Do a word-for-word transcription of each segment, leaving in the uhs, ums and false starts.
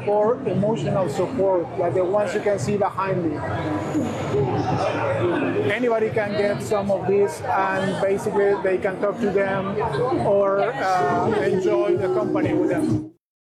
for emotional support, like the ones you can see behind me. Anybody can get some of these, and basically they can talk to them or uh, enjoy the company with them.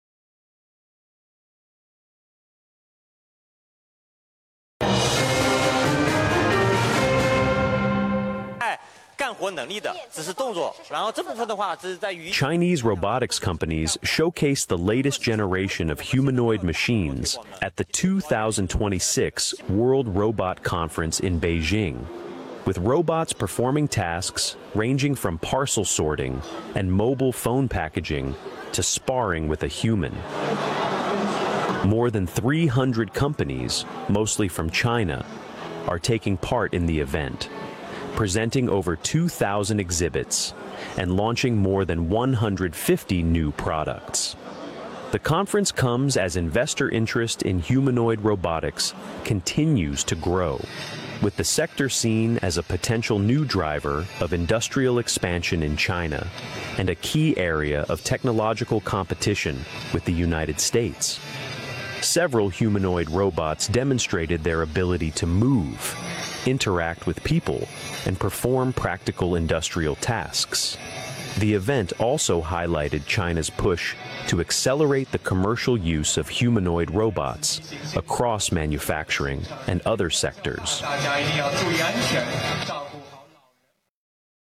Chinese robotics companies showcased the latest generation of humanoid machines at the two thousand twenty-six World Robot Conference in Beijing, with robots performing tasks ranging from parcel sorting and mobile phone packaging to sparring with a human. More than three hundred companies, mostly from China, are taking part in the event, presenting over two thousand exhibits and launching more than one hundred fifty new products. The conference comes as investor interest in humanoid robotics continues to grow, with the sector seen as a potential new driver of industrial expansion in China and a key area of technological competition with the United States. Several humanoid robots demonstrated their ability to move, interact with people, and perform practical industrial tasks. The event also highlighted China's push to accelerate the commercial use of humanoid robots across manufacturing and other sectors.